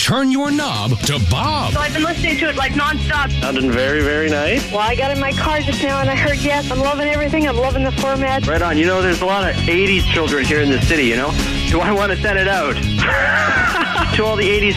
Turn your knob to Bob. So I've been listening to it like nonstop. Sounding very, very nice. Well, I got in my car just now and I heard yes. I'm loving everything. I'm loving the format. Right on. You know, there's a lot of 80s children here in the city, you know? Do I want to send it out? To all the 80s